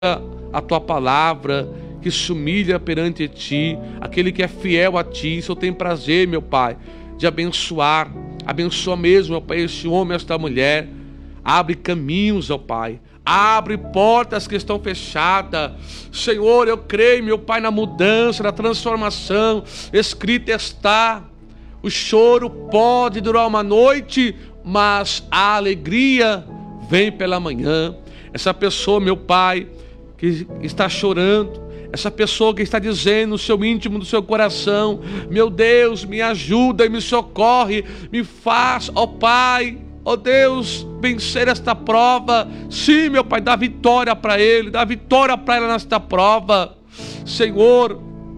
a tua palavra, que se humilha perante ti, aquele que é fiel a ti. Isso eu tenho prazer, meu Pai, de abençoar. Abençoa mesmo, meu Pai, este homem, esta mulher. Abre caminhos, ó Pai. Abre portas que estão fechadas. Senhor, eu creio, meu Pai, na mudança, na transformação. Escrito está: o choro pode durar uma noite, mas a alegria vem pela manhã. Essa pessoa, meu Pai, que está chorando, essa pessoa que está dizendo no seu íntimo do seu coração: meu Deus, me ajuda e me socorre, me faz, ó Pai, ó Deus, vencer esta prova. Sim, meu Pai, dá vitória para ele, dá vitória para ela nesta prova, Senhor,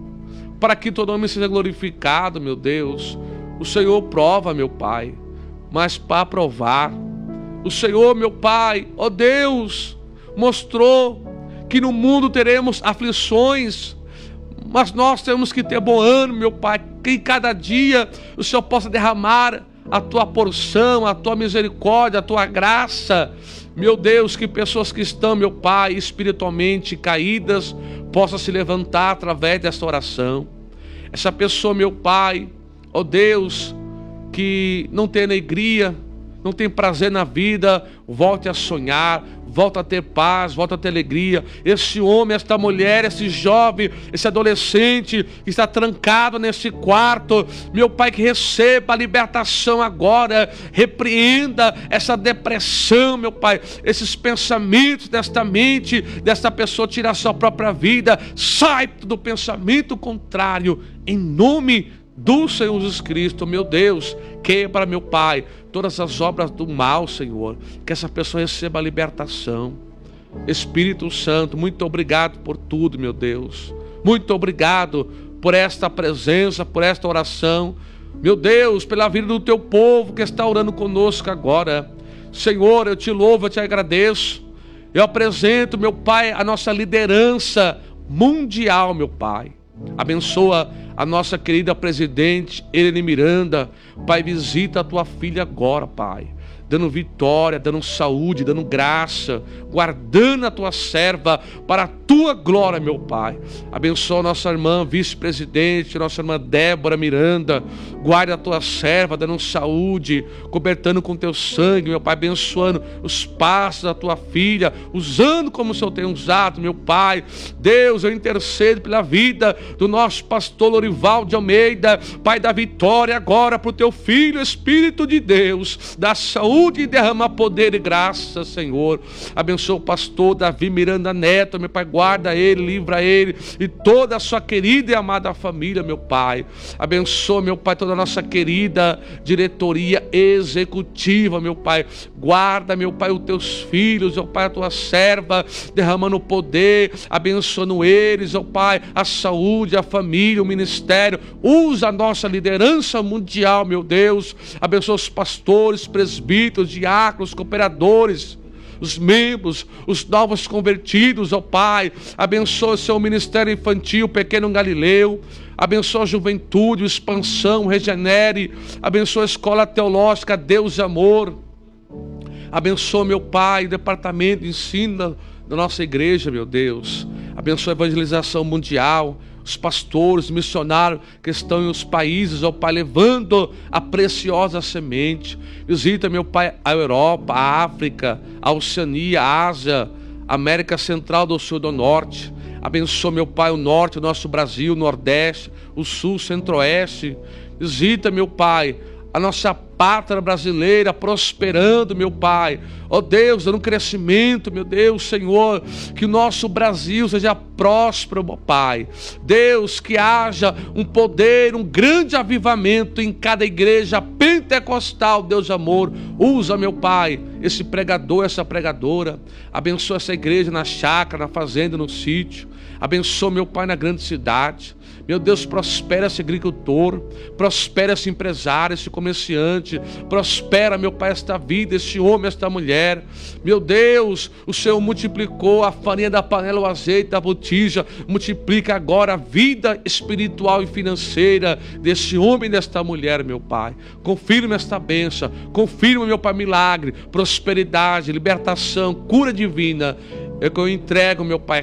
para que teu nome seja glorificado, meu Deus. O Senhor prova, meu Pai, mas para provar, o Senhor, meu Pai, ó Deus, mostrou que no mundo teremos aflições, mas nós temos que ter bom ânimo, meu Pai, que em cada dia o Senhor possa derramar a tua porção, a tua misericórdia, a tua graça. Meu Deus, que pessoas que estão, meu Pai, espiritualmente caídas, possam se levantar através desta oração. Essa pessoa, meu Pai, ó Deus, que não tem alegria, não tem prazer na vida, volte a sonhar, volta a ter paz, volta a ter alegria. Esse homem, esta mulher, esse jovem, esse adolescente que está trancado nesse quarto, meu Pai, que receba a libertação agora. Repreenda essa depressão, meu Pai, esses pensamentos desta mente, desta pessoa, tira a sua própria vida. Sai do pensamento contrário, em nome do Senhor Jesus Cristo. Meu Deus, quebra, meu Pai, todas as obras do mal, Senhor, que essa pessoa receba a libertação. Espírito Santo, muito obrigado por tudo, meu Deus. Muito obrigado por esta presença, por esta oração, meu Deus, pela vida do teu povo que está orando conosco agora. Senhor, eu te louvo, eu te agradeço. Eu apresento, meu Pai, a nossa liderança mundial, meu Pai. Abençoa a nossa querida presidente Helene Miranda. Pai, visita a tua filha agora, Pai, dando vitória, dando saúde, dando graça, guardando a tua serva para a tua glória, meu Pai. Abençoa a nossa irmã vice-presidente, nossa irmã Débora Miranda. Guarda a tua serva, dando saúde, cobertando com teu sangue, meu Pai, abençoando os passos da tua filha, usando como o Senhor tem usado, meu Pai. Deus, eu intercedo pela vida do nosso pastor Lorival de Almeida. Pai, dá vitória agora para o teu filho, Espírito de Deus, dá saúde e derrama poder e graça, Senhor. Abençoa o pastor Davi Miranda Neto, meu Pai, guarda ele, livra ele e toda a sua querida e amada família, meu Pai. Abençoa, meu Pai, toda a nossa querida diretoria executiva, meu Pai. Guarda, meu Pai, os teus filhos, meu Pai, a tua serva, derramando poder, abençoando eles, meu Pai, a saúde, a família, o ministério. Usa a nossa liderança mundial, meu Deus. Abençoa os pastores, presbíteros, diáconos, cooperadores, os membros, os novos convertidos, ó Pai. Abençoa o seu ministério infantil, Pequeno Galileu. Abençoa a juventude, a expansão, regenere. Abençoa a escola teológica, Deus e Amor. Abençoa, meu Pai, o departamento de ensino da nossa igreja, meu Deus. Abençoa a evangelização mundial, os pastores, missionários que estão em os países, ó Pai, levando a preciosa semente. Visita, meu Pai, a Europa, a África, a Oceania, a Ásia, a América Central, do Sul e do Norte. Abençoa, meu Pai, o Norte, o nosso Brasil, o Nordeste, o Sul, o Centro-Oeste. Visita, meu Pai, a nossa pátria brasileira prosperando, meu Pai. Ó Deus, dando crescimento, meu Deus, Senhor, que o nosso Brasil seja próspero, meu Pai. Deus, que haja um poder, um grande avivamento em cada igreja pentecostal, Deus de amor. Usa, meu Pai, esse pregador, essa pregadora. Abençoa essa igreja na chácara, na fazenda, no sítio. Abençoa, meu Pai, na grande cidade. Meu Deus, prospera esse agricultor, prospera esse empresário, esse comerciante, prospera, meu Pai, esta vida, este homem, esta mulher. Meu Deus, o Senhor multiplicou a farinha da panela, o azeite da botija. Multiplica agora a vida espiritual e financeira desse homem e desta mulher, meu Pai. Confirma esta bênção, confirma, meu Pai, milagre, prosperidade, libertação, cura divina. eu entrego, meu Pai,